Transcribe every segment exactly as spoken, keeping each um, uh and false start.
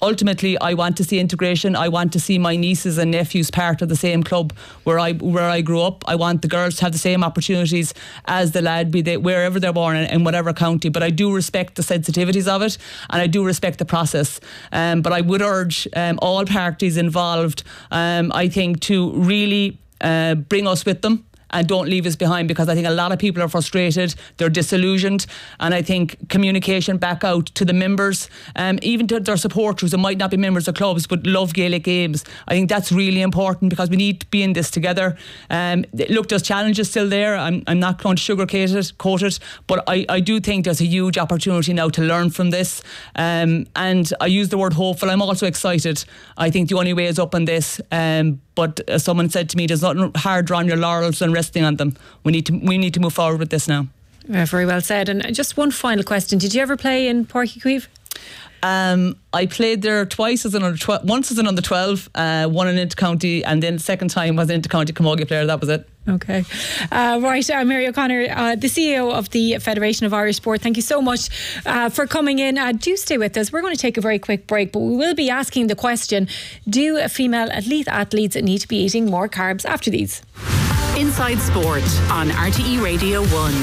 ultimately I want to see integration. I want to see my nieces and nephews part of the same club where I where I grew up. I want the girls to have the same opportunities as the lad, be they wherever they're born in, in whatever county. But I do respect the sensitivities of it, and I do respect the process. Um, but I would urge um, all parties involved, um, I think, to really uh, bring us with them and don't leave us behind, because I think a lot of people are frustrated, they're disillusioned, and I think communication back out to the members, um, even to their supporters who might not be members of clubs but love Gaelic games. I think that's really important, because we need to be in this together. Um, look, there's challenges still there. I'm, I'm not going to sugarcoat it, quote it, but I, I do think there's a huge opportunity now to learn from this. Um, and I use the word hopeful. I'm also excited. I think the only way is up on this. Um, But as someone said to me, there's nothing harder on your laurels than resting on them. We need to we need to move forward with this now. Yeah, very well said. And just one final question: did you ever play in Páirc Uí Chaoimh? Um, I played there twice as an under twelve, once as an under twelve, uh, one in intercounty, and then the second time was an intercounty camogie player. That was it. Okay. Uh, right, uh, Mary O'Connor, uh, the C E O of the Federation of Irish Sport, thank you so much uh, for coming in. Uh, do stay with us. We're going to take a very quick break, but we will be asking the question, do female elite athletes need to be eating more carbs after these? Inside Sport on R T E Radio one.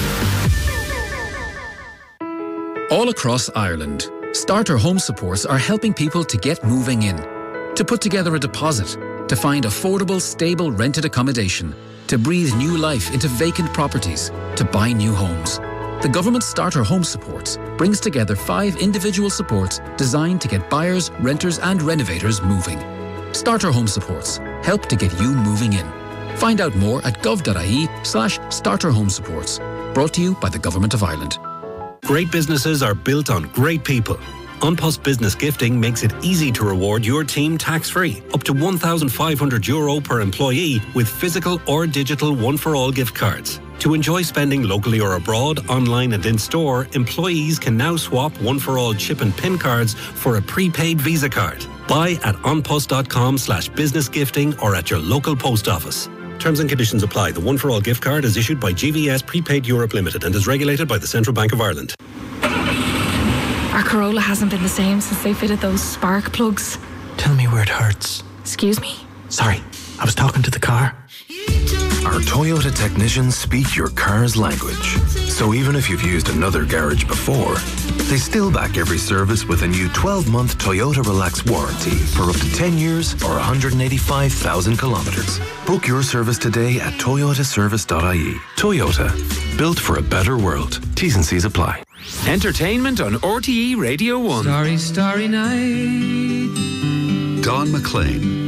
All across Ireland, Starter Home Supports are helping people to get moving in, to put together a deposit, to find affordable, stable rented accommodation, to breathe new life into vacant properties, to buy new homes. The government Starter Home Supports brings together five individual supports designed to get buyers, renters and renovators moving. Starter Home Supports help to get you moving in. Find out more at gov.ie slash starter home supports. Brought to you by the Government of Ireland. Great businesses are built on great people. An Post Business Gifting makes it easy to reward your team tax-free, up to one thousand five hundred euro per employee with physical or digital one-for-all gift cards. To enjoy spending locally or abroad, online and in-store, employees can now swap one-for-all chip and PIN cards for a prepaid Visa card. Buy at onpost.com slash business gifting or at your local post office. Terms and conditions apply. The one-for-all gift card is issued by G V S Prepaid Europe Limited and is regulated by the Central Bank of Ireland. Our Corolla hasn't been the same since they fitted those spark plugs. Tell me where it hurts. Excuse me? Sorry, I was talking to the car. Our Toyota technicians speak your car's language. So even if you've used another garage before, they still back every service with a new twelve-month Toyota Relax warranty for up to ten years or one hundred eighty-five thousand kilometres. Book your service today at toyota service dot I E. Toyota, built for a better world. T's and C's apply. Entertainment on R T E Radio one. Starry, starry night. Don McLean,